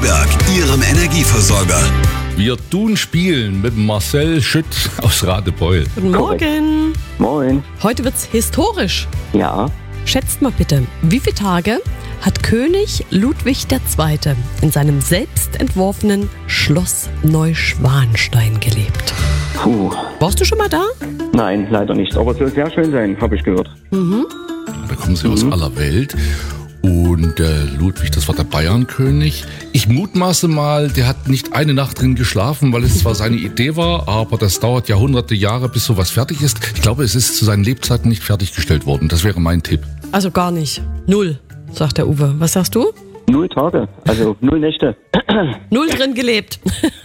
Schneeberg, Ihrem Energieversorger. Wir tun spielen mit Marcel Schütt aus Radebeul. Guten Morgen. Moin. Heute wird's historisch. Ja, Schätzt mal bitte, wie viele Tage hat König Ludwig II. In seinem selbst entworfenen Schloss Neuschwanstein gelebt? Warst du schon mal da? nein, leider nicht. Aber es soll sehr schön sein, habe ich gehört. Da kommen sie aus aller Welt. Und Ludwig, das war der Bayernkönig. Ich mutmaße mal, der hat nicht eine Nacht drin geschlafen, weil es zwar seine Idee war, aber das dauert ja hunderte Jahre, bis sowas fertig ist. Ich glaube, es ist zu seinen Lebzeiten nicht fertiggestellt worden. Das wäre mein Tipp. Also gar nicht. 0, sagt der Uwe. Was sagst du? 0 Tage, also 0 Nächte. 0 drin gelebt.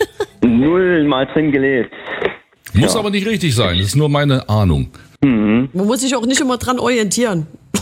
0 mal drin gelebt. Muss aber nicht richtig sein. Das ist nur meine Ahnung. Man muss sich auch nicht immer dran orientieren.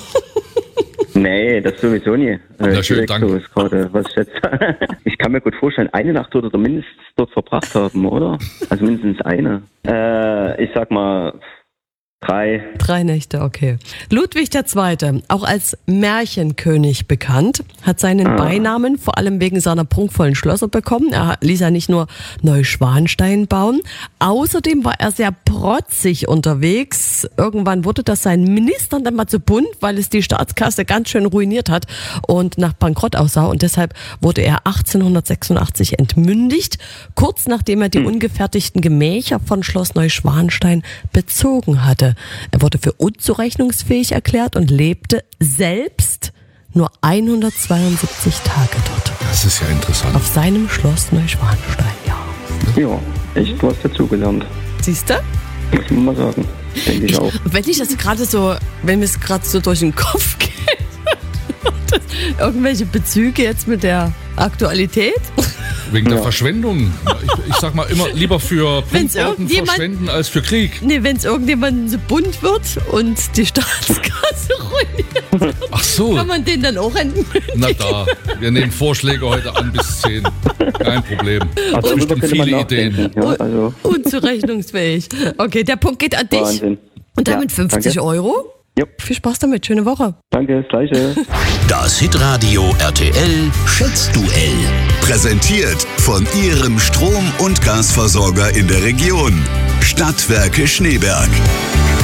Nee, das sowieso nie. Ja, schön, Direkt danke. so ist gerade, was ich jetzt. Ich kann mir gut vorstellen, eine Nacht wird er mindestens dort verbracht haben, oder? Also mindestens eine. Ich sag mal 3. 3 Nächte, okay. Ludwig II., auch als Märchenkönig bekannt, hat seinen Beinamen vor allem wegen seiner prunkvollen Schlösser bekommen. Er ließ ja nicht nur Neuschwanstein bauen, außerdem war er sehr protzig unterwegs. Irgendwann wurde das seinen Ministern dann mal zu bunt, weil es die Staatskasse ganz schön ruiniert hat und nach Bankrott aussah. Und deshalb wurde er 1886 entmündigt, kurz nachdem er die ungefertigten Gemächer von Schloss Neuschwanstein bezogen hatte. Er wurde für unzurechnungsfähig erklärt und lebte selbst nur 172 Tage dort. Das ist ja interessant. Auf seinem Schloss Neuschwanstein, ja. Ja, echt was dazugelernt. Siehst du? Muss ich mal sagen. Denke ich auch. Wenn mir es gerade so durch den Kopf geht, irgendwelche Bezüge jetzt mit der Aktualität? Wegen der Verschwendung. Ich sag mal immer lieber für Wenn's Punktworten verschwenden als für Krieg. Nee, wenn es irgendjemandem so bunt wird und die Staatskasse ruiniert, Ach so. kann man den dann auch entmündigen. Na da, wir nehmen Vorschläge heute an bis 10. Kein Problem. Also darüber Bestimmt könnte man viele nachdenken. Ideen. Ja, also Unzurechnungsfähig. Okay, der Punkt geht an dich. Wahnsinn. Und damit Ja, 50 danke. Euro. Jupp. Viel Spaß damit, schöne Woche. Danke, das Gleiche. Das Hitradio RTL Schätzduell. Präsentiert von Ihrem Strom- und Gasversorger in der Region. Stadtwerke Schneeberg.